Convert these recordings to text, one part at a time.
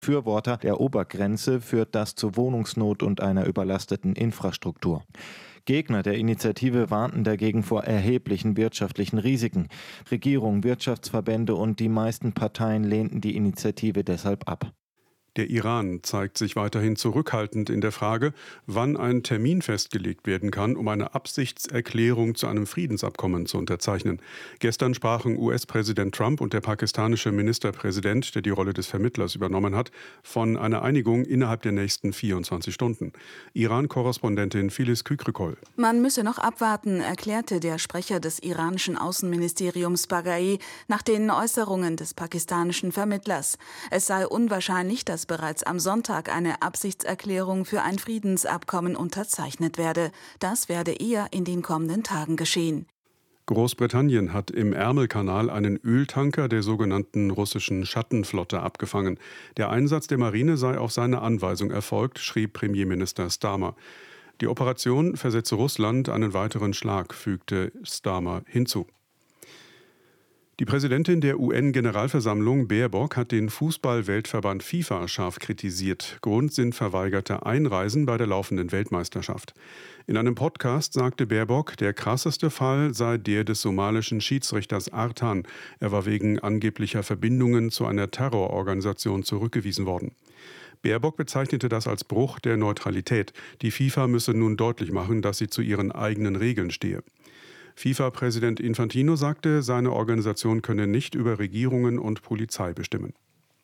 Befürworter der Obergrenze führt das zu Wohnungsnot und einer überlasteten Infrastruktur. Gegner der Initiative warnten dagegen vor erheblichen wirtschaftlichen Risiken. Regierung, Wirtschaftsverbände und die meisten Parteien lehnten die Initiative deshalb ab. Der Iran zeigt sich weiterhin zurückhaltend in der Frage, wann ein Termin festgelegt werden kann, um eine Absichtserklärung zu einem Friedensabkommen zu unterzeichnen. Gestern sprachen US-Präsident Trump und der pakistanische Ministerpräsident, der die Rolle des Vermittlers übernommen hat, von einer Einigung innerhalb der nächsten 24 Stunden. Iran-Korrespondentin Filiz Kükrükol. Man müsse noch abwarten, erklärte der Sprecher des iranischen Außenministeriums Baghai nach den Äußerungen des pakistanischen Vermittlers. Es sei unwahrscheinlich, dass bereits am Sonntag eine Absichtserklärung für ein Friedensabkommen unterzeichnet werde. Das werde eher in den kommenden Tagen geschehen. Großbritannien hat im Ärmelkanal einen Öltanker der sogenannten russischen Schattenflotte abgefangen. Der Einsatz der Marine sei auf seine Anweisung erfolgt, schrieb Premierminister Starmer. Die Operation versetze Russland einen weiteren Schlag, fügte Starmer hinzu. Die Präsidentin der UN-Generalversammlung, Baerbock, hat den Fußball-Weltverband FIFA scharf kritisiert. Grund sind verweigerte Einreisen bei der laufenden Weltmeisterschaft. In einem Podcast sagte Baerbock, der krasseste Fall sei der des somalischen Schiedsrichters Artan. Er war wegen angeblicher Verbindungen zu einer Terrororganisation zurückgewiesen worden. Baerbock bezeichnete das als Bruch der Neutralität. Die FIFA müsse nun deutlich machen, dass sie zu ihren eigenen Regeln stehe. FIFA-Präsident Infantino sagte, seine Organisation könne nicht über Regierungen und Polizei bestimmen.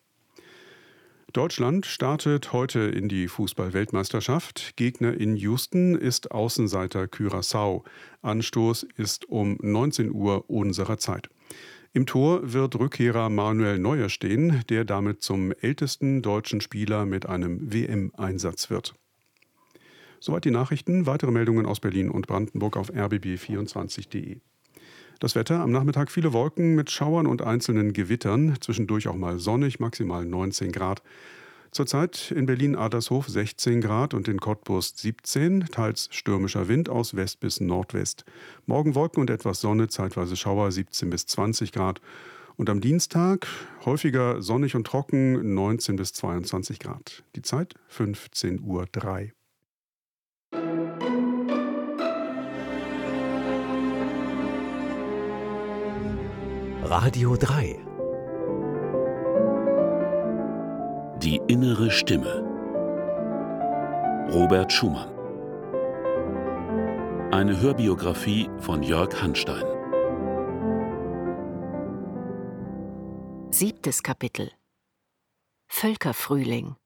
Deutschland startet heute in die Fußball-Weltmeisterschaft. Gegner in Houston ist Außenseiter Curaçao. Anstoß ist um 19 Uhr unserer Zeit. Im Tor wird Rückkehrer Manuel Neuer stehen, der damit zum ältesten deutschen Spieler mit einem WM-Einsatz wird. Soweit die Nachrichten. Weitere Meldungen aus Berlin und Brandenburg auf rbb24.de. Das Wetter: am Nachmittag viele Wolken mit Schauern und einzelnen Gewittern. Zwischendurch auch mal sonnig, maximal 19 Grad. Zurzeit in Berlin-Adlershof 16 Grad und in Cottbus 17. Teils stürmischer Wind aus West bis Nordwest. Morgen Wolken und etwas Sonne, zeitweise Schauer 17 bis 20 Grad. Und am Dienstag häufiger sonnig und trocken 19 bis 22 Grad. Die Zeit 15:03 Uhr. Radio 3. Die innere Stimme. Robert Schumann. Eine Hörbiografie von Jörg Hanstein. 7. Kapitel. Völkerfrühling.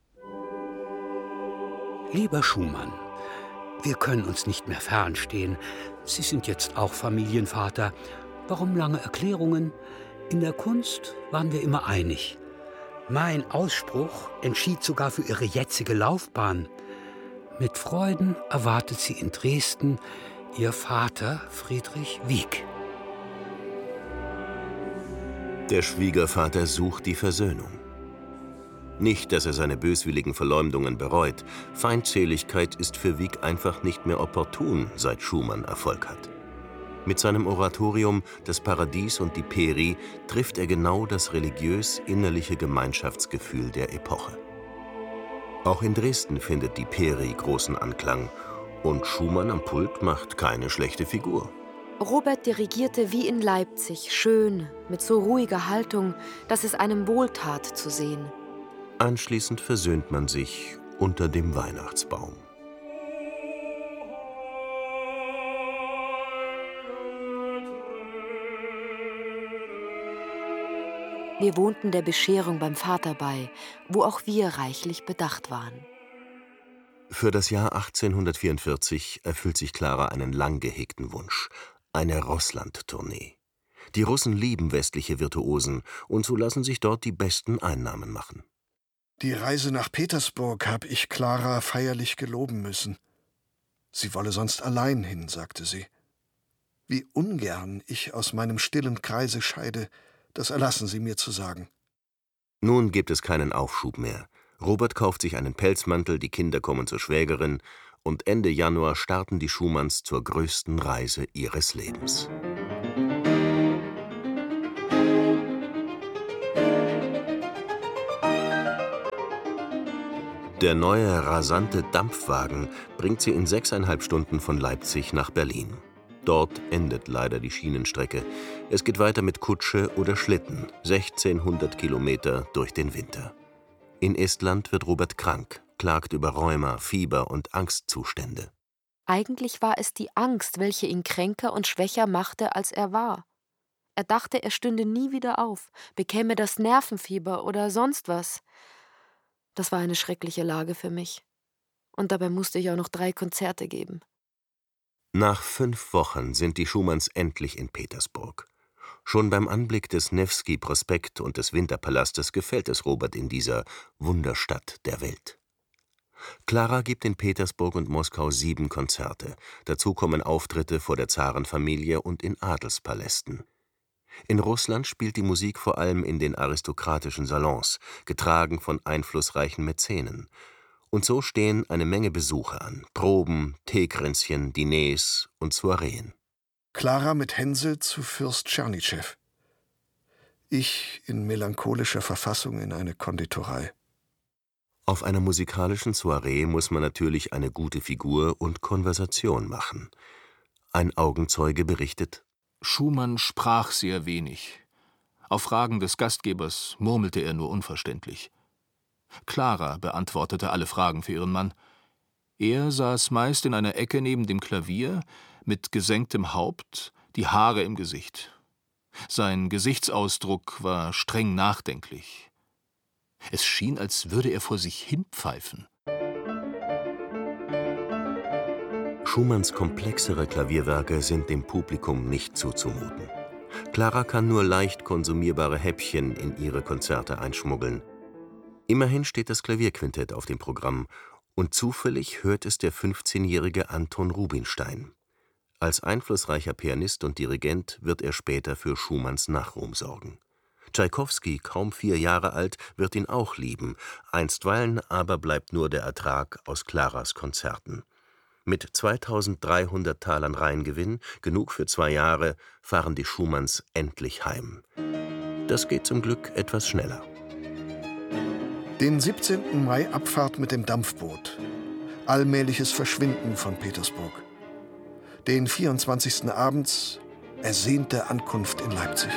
Lieber Schumann, wir können uns nicht mehr fernstehen. Sie sind jetzt auch Familienvater. Warum lange Erklärungen? In der Kunst waren wir immer einig. Mein Ausspruch entschied sogar für ihre jetzige Laufbahn. Mit Freuden erwartet sie in Dresden ihr Vater Friedrich Wieck. Der Schwiegervater sucht die Versöhnung. Nicht, dass er seine böswilligen Verleumdungen bereut. Feindseligkeit ist für Wieck einfach nicht mehr opportun, seit Schumann Erfolg hat. Mit seinem Oratorium »Das Paradies und die Peri« trifft er genau das religiös-innerliche Gemeinschaftsgefühl der Epoche. Auch in Dresden findet die Peri großen Anklang und Schumann am Pult macht keine schlechte Figur. Robert dirigierte wie in Leipzig, schön, mit so ruhiger Haltung, dass es einem wohltat zu sehen. Anschließend versöhnt man sich unter dem Weihnachtsbaum. Wir wohnten der Bescherung beim Vater bei, wo auch wir reichlich bedacht waren. Für das Jahr 1844 erfüllt sich Clara einen lang gehegten Wunsch: eine Russland-Tournee. Die Russen lieben westliche Virtuosen und so lassen sich dort die besten Einnahmen machen. Die Reise nach Petersburg habe ich Clara feierlich geloben müssen. Sie wolle sonst allein hin, sagte sie. Wie ungern ich aus meinem stillen Kreise scheide, das erlassen Sie mir zu sagen. Nun gibt es keinen Aufschub mehr. Robert kauft sich einen Pelzmantel, die Kinder kommen zur Schwägerin und Ende Januar starten die Schumanns zur größten Reise ihres Lebens. Der neue, rasante Dampfwagen bringt sie in 6,5 Stunden von Leipzig nach Berlin. Dort endet leider die Schienenstrecke. Es geht weiter mit Kutsche oder Schlitten, 1600 Kilometer durch den Winter. In Estland wird Robert krank, klagt über Rheuma, Fieber und Angstzustände. Eigentlich war es die Angst, welche ihn kränker und schwächer machte, als er war. Er dachte, er stünde nie wieder auf, bekäme das Nervenfieber oder sonst was. Das war eine schreckliche Lage für mich. Und dabei musste ich auch noch 3 Konzerte geben. Nach 5 Wochen sind die Schumanns endlich in Petersburg. Schon beim Anblick des Newski-Prospekt und des Winterpalastes gefällt es Robert in dieser Wunderstadt der Welt. Klara gibt in Petersburg und Moskau 7 Konzerte. Dazu kommen Auftritte vor der Zarenfamilie und in Adelspalästen. In Russland spielt die Musik vor allem in den aristokratischen Salons, getragen von einflussreichen Mäzenen. Und so stehen eine Menge Besuche an: Proben, Teekränzchen, Diners und Soireen. Klara mit Hänsel zu Fürst Tschernitschew. Ich in melancholischer Verfassung in eine Konditorei. Auf einer musikalischen Soiree muss man natürlich eine gute Figur und Konversation machen. Ein Augenzeuge berichtet: Schumann sprach sehr wenig. Auf Fragen des Gastgebers murmelte er nur unverständlich. Klara beantwortete alle Fragen für ihren Mann. Er saß meist in einer Ecke neben dem Klavier, mit gesenktem Haupt, die Haare im Gesicht. Sein Gesichtsausdruck war streng nachdenklich. Es schien, als würde er vor sich hinpfeifen. Schumanns komplexere Klavierwerke sind dem Publikum nicht zuzumuten. Klara kann nur leicht konsumierbare Häppchen in ihre Konzerte einschmuggeln. Immerhin steht das Klavierquintett auf dem Programm und zufällig hört es der 15-jährige Anton Rubinstein. Als einflussreicher Pianist und Dirigent wird er später für Schumanns Nachruhm sorgen. Tschaikowski, kaum 4 Jahre alt, wird ihn auch lieben. Einstweilen aber bleibt nur der Ertrag aus Klaras Konzerten. Mit 2.300 Talern Reingewinn, genug für 2 Jahre, fahren die Schumanns endlich heim. Das geht zum Glück etwas schneller. Den 17. Mai Abfahrt mit dem Dampfboot. Allmähliches Verschwinden von Petersburg. Den 24. abends ersehnte Ankunft in Leipzig.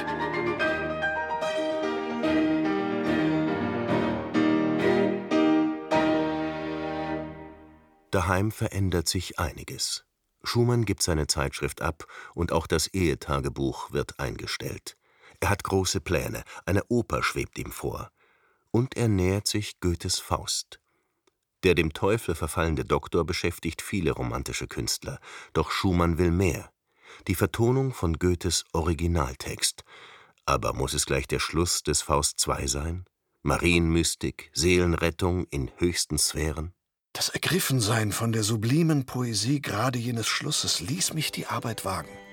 Daheim verändert sich einiges. Schumann gibt seine Zeitschrift ab und auch das Ehetagebuch wird eingestellt. Er hat große Pläne, eine Oper schwebt ihm vor. Und er nähert sich Goethes Faust. Der dem Teufel verfallende Doktor beschäftigt viele romantische Künstler. Doch Schumann will mehr. Die Vertonung von Goethes Originaltext. Aber muss es gleich der Schluss des Faust II sein? Marienmystik, Seelenrettung in höchsten Sphären? Das Ergriffensein von der sublimen Poesie gerade jenes Schlusses ließ mich die Arbeit wagen.